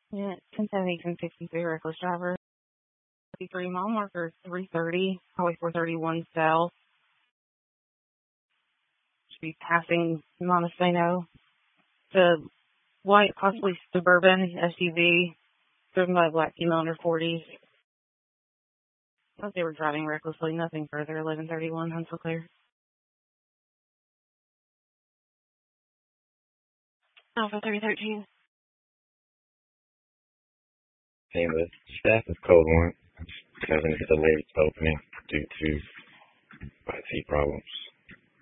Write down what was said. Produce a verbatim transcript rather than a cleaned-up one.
Yeah, ten seventy, ten sixty-three reckless driver. fifty-three mile marker three thirty, Highway four thirty-one south. Should be passing Montesano. The white, possibly suburban S U V driven by a black female under forties. I thought they were driving recklessly, nothing further. eleven thirty-one, Huntsville clear. Alpha three thirteen. Hey, the staff is code one. Having a delayed opening due to I T problems.